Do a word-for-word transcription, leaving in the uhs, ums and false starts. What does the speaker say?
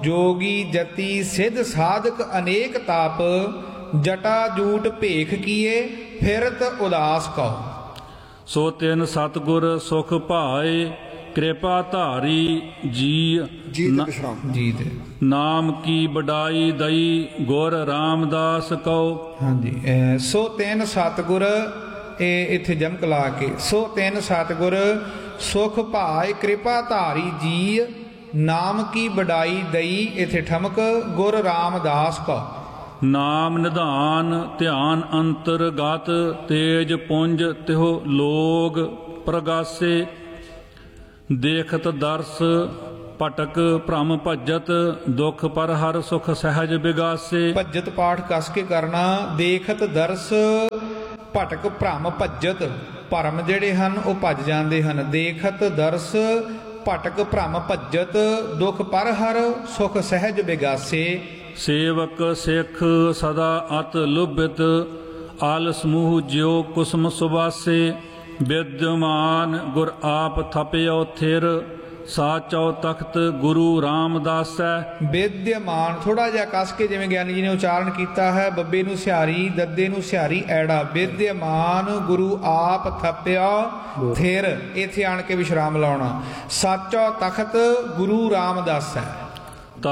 जोगी जति सिद्ध साधक अनेक ताप, जटा जूट भेख किए फिरत उदास कहो। सो तिन सतगुर सुख भाए, कृपा धारी जी जीत विश्राम जीत नाम की बड़ाई दई, गुर रामदास कहो। हाँ जी। सो तिन सतगुर, ਇਹ ਇੱਥੇ ਜਮਕ ਲਾ ਕੇ, ਸੋ ਤਿੰਨ ਸਤਿਗੁਰ ਸੁਖ ਭਾਇ ਕਿਰਪਾ ਧਾਰੀ ਜੀ, ਨਾਮ ਕੀ ਬੜਾਈ ਦਈ, ਇੱਥੇ ਠਮਕ, ਗੁਰ ਰਾਮਦਾਸ ਕੋ। ਨਾਮ ਨਿਧਾਨ ਧਿਆਨ ਅੰਤਰਗਤ, ਤੇਜ ਪੁੰਜ ਤਿਹੁ ਲੋਗ ਪ੍ਰਗਾਸੇ, ਦੇਖਤ ਦਰਸ ਪਟਕ ਭ੍ਰਮ ਭੱਜਤ, ਦੁਖ ਪਰ ਹਰ ਸੁਖ ਸਹਿਜ ਬਿਗਾਸੇ। ਭੱਜਤ ਪਾਠ ਕਸ ਕੇ ਕਰਨਾ। ਦੇਖਤ ਦਰਸ ਭਟਕ ਭ੍ਰਮ ਭੱਜਤ, ਭਰਮ ਜਿਹੜੇ ਹਨ ਉਹ ਭੱਜ ਜਾਂਦੇ ਹਨ। ਦੇਖਤ ਦਰਸ ਭਟਕ ਭ੍ਰਮ ਭੱਜਤ, ਦੁਖ ਪਰ ਹਰ ਸੁਖ ਸਹਿਜ ਬਿਗਾਸੇ। ਸੇਵਕ ਸਿੱਖ ਸਦਾ ਅਤ ਲੁਭਿਤ, ਆਲ ਸਮੂਹ ਜਿਉ ਕੁਸਮ ਸੁਬਾਸੇ, ਵਿਦਮਾਨ ਗੁਰ ਆਪ ਥਪਿਓ ਥਿਰ, ਸਾਚੋ ਤਖਤ ਗੁਰੂ ਰਾਮਦਾਸੈ। ਵਿਦਿਆਮਾਨ ਥੋੜਾ ਜਿਹਾ ਕੱਸ ਕੇ ਜਿਵੇਂ ਗਿਆਨੀ ਜੀ ਨੇ ਉਚਾਰਨ ਕੀਤਾ ਹੈ, ਬੱਬੇ ਨੂੰ ਸਿਹਾਰੀ, ਦੱਦੇ ਨੂੰ ਸਿਹਾਰੀ ਐੜਾ। ਵਿਦਿਆਮਾਨ ਗੁਰੂ ਆਪ ਥਪਿਆ ਥਿਰ, ਇੱਥੇ ਆਣ ਕੇ ਵਿਸ਼ਰਾਮ ਲਾਉਣਾ। ਸਾਚੋ ਤਖਤ ਗੁਰੂ ਰਾਮਦਾਸੈ।